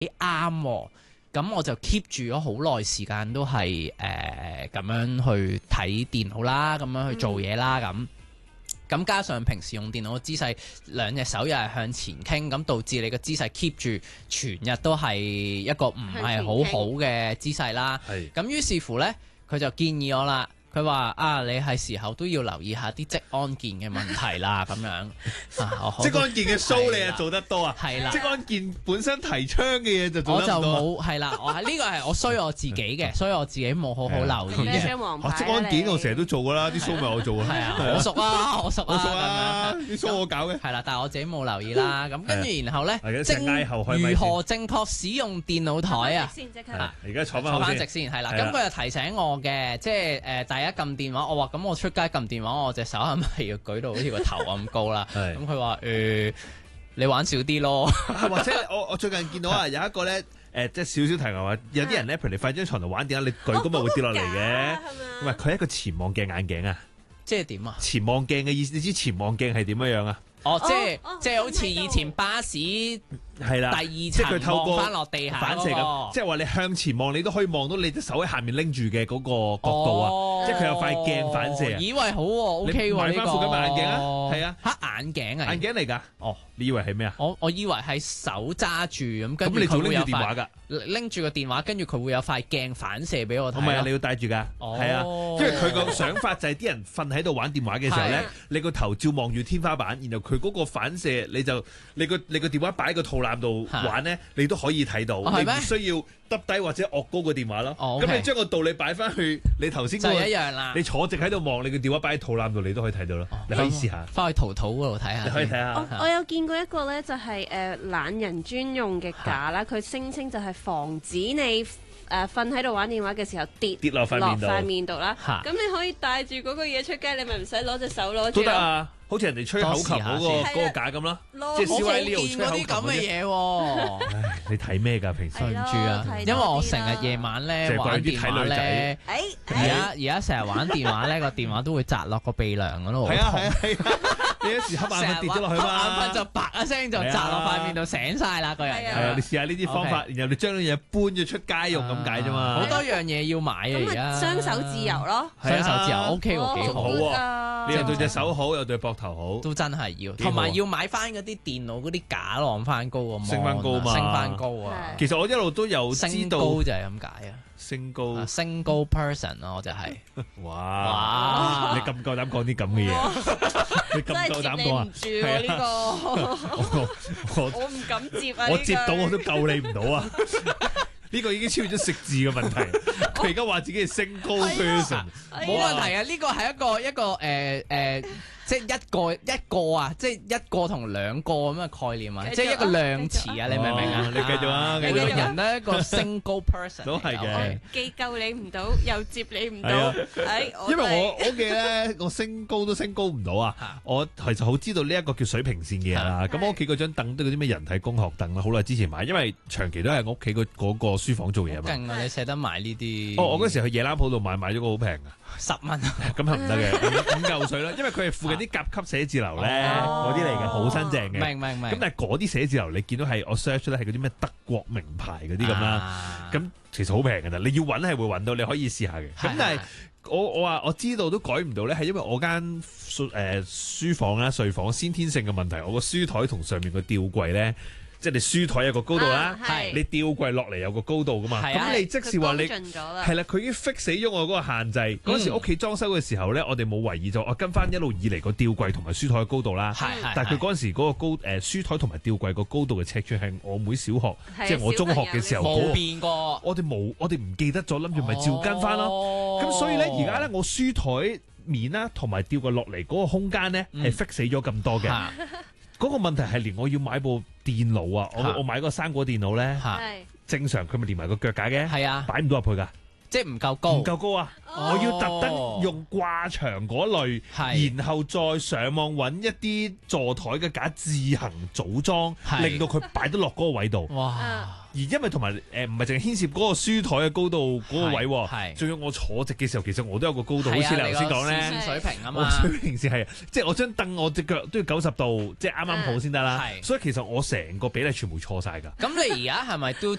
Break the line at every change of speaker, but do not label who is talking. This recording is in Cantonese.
啱喎。咁我就 keep 住咗好耐時間都係咁樣去睇電腦啦，咁樣去做嘢啦咁加上平時用電腦嘅姿勢，兩隻手又係向前傾，咁導致你個姿勢 keep 住全日都係一個唔係好好嘅姿勢啦。咁於是乎呢，佢就建議我啦。佢話你係時候都要留意下啲職安健嘅問題啦，咁樣。
職安健嘅 show 你又做得多啊？
係啦，
職安健本身提倡嘅嘢就做得多。
我就冇係啦，我呢個係我衰我自己嘅，所以我自己冇好好留意嘅。
職安健我成日都做噶啦，啲 show 咪我做啊。
係啊，我熟啊，我熟
啊，啲 show 我搞嘅。
係啦，但係我自己冇留意啦。咁跟住然後咧，如何正確使用電腦台啊？
而家坐
翻直先，係啦。咁佢就提醒我嘅，即係第一撳電話，我話咁我出街撳電話，我隻手係咪要舉到好似個頭咁高啦？咁佢話你玩少啲咯，
或者我最近見到啊，有一個咧即係少少題外話，有啲人咧，譬如你瞓張床度玩電話，你舉咁咪會跌落嚟嘅。唔係，佢係一個潛望鏡眼鏡啊。
即係點啊？
潛望鏡嘅意思，你知潛望鏡係點樣啊？
即係好似以前巴士
係啦，
第二層望翻落地下
反射咁，即係話你向前望，你都可以望到你隻手喺下面拎住嘅嗰個角度啊，即係佢有塊鏡反射啊。
以為好喎，OK 喎，
買翻副咁嘅眼鏡啊，係啊，
黑眼鏡啊，
眼鏡嚟㗎。你以為係咩啊？
我以為係手揸住咁，跟住
你仲
佢會有
拎住電話㗎？
拎住個電話，跟住佢會有塊鏡反射俾我睇。
唔係啊，你要戴住㗎。係啊，因為佢個想法就係啲人瞓喺度玩電話嘅時候咧，你個頭照望住天花板，然後佢嗰個反射，你個電話擺喺個肚腩度玩咧，你都可以睇到。你唔需要耷低或者惡高個電話咯。咁你將個道理擺翻去你頭先嗰個，
就一樣啦。
你坐直喺度望，你個電話擺喺肚腩度，你都可以睇到咯。你可以試下，
翻去淘淘嗰度睇下。
你可以睇下。
我有見過一個咧，就係懶人專用嘅架啦，佢聲稱就係防止你瞓喺度玩電話嘅時候跌
落塊
面度啦。咁你可以帶住嗰個嘢出街，你咪唔使攞隻手攞住。
都得啊，好似人哋吹口琴嗰個架咁啦，即係燒喺呢度吹口琴
咁嘅嘢喎。
你睇咩㗎？平時
對唔住啊，因為我成日夜晚咧玩電話咧，而家成日玩電話咧，個電話都會砸落個鼻梁嗰度。
係啊，你一時瞌眼瞓跌咗落去嘛，
瞌眼瞓就白一聲就砸落塊面度醒晒啦個人。
係啊，你試下呢啲方法，然後你將啲嘢搬咗出街用咁解啫嘛。
好多樣嘢要買啊而家。
雙手自由咯，
雙手自由 OK 喎，幾好
喎。你又對隻手好，又對膊頭好，
都真係要。同埋要買翻嗰啲電腦嗰啲架晾翻高啊，
升翻高嘛，
升翻高啊。
其實我一路都有知道，
升高就係咁解啊。升高 person 咯，我就係。
哇！你咁夠膽講啲咁嘅嘢，你咁夠膽講啊？
係啊，呢個我唔敢接啊！
我接到我都救你唔到啊！呢個已經超越咗食字嘅問題。佢而家話自己係升高 person，
冇問題啊！呢個係一個即係一個啊，即係一個同兩個咁嘅概念啊，即係一個量詞啊，你明唔明啊？
你繼續啊！
每個人都係一個 single person，
都係嘅。
既救你唔到，又接你唔到。
因為我屋企咧，我升高都升高唔到啊！我其實好知道呢一個叫水平線嘅嘢啦。咁我屋企嗰張凳都嗰啲咩人體工學凳啦，好耐之前買，因為長期都係我屋企嗰個書房做嘢嘛。
勁啊！你捨得買呢啲？
我嗰時去夜冷鋪度買咗個好平啊
，10蚊。
咁係唔得嘅，5嚿水啦。因為佢係附近啲甲級寫字樓咧，嗰啲嚟嘅，好新淨嘅。
明。
咁但係嗰啲寫字樓，你見到係我 search 咧係嗰啲咩德國名牌嗰啲咁啦。咁其實好平㗎咋，你要揾係會揾到，你可以試下嘅。咁但係我話我知道都改唔到咧，係因為我間書房啦、睡房先天性嘅問題，我個書台同上面個吊櫃咧。即係你書台有個高度啦，你吊櫃落嚟有個高度噶嘛，咁你即時話你係啦，佢已經 fix 死咗我嗰個限制。嗰時屋企裝修嘅時候咧，我哋冇懷疑咗，我跟翻一路以嚟個吊櫃同埋書台嘅高度啦。但係佢嗰陣時嗰個書台同埋吊櫃個高度嘅尺寸係我妹小學，即係我中學嘅時候
冇變過。
我哋唔記得咗，諗住咪照跟翻咯。咁所以咧，而家咧我書台面啦同埋吊櫃落嚟嗰個空間咧係 fix 死咗咁多嘅。嗰個問題係連我要買部電腦啊，我買個生果電腦咧，正常佢咪連埋個腳架嘅，擺唔到入去㗎。
即係唔夠高，
唔夠高啊！
哦
我要特登用掛牆嗰類，
係
然後再上網揾一啲座台嘅架自行組裝，
係
令到佢擺得落嗰個位度。
哇！
而因為同埋唔係淨係牽涉嗰個書台嘅高度嗰個位
係
喎，仲有我坐直嘅時候，其實我都有個高度，好
係啊
似你頭先講咧。
你個視線水平啊嘛
我，水平線係，即係我張凳我隻腳都要90度，即係啱啱好先得啦。
係
所以其實我成個比例全部錯晒㗎。
咁你而家係咪都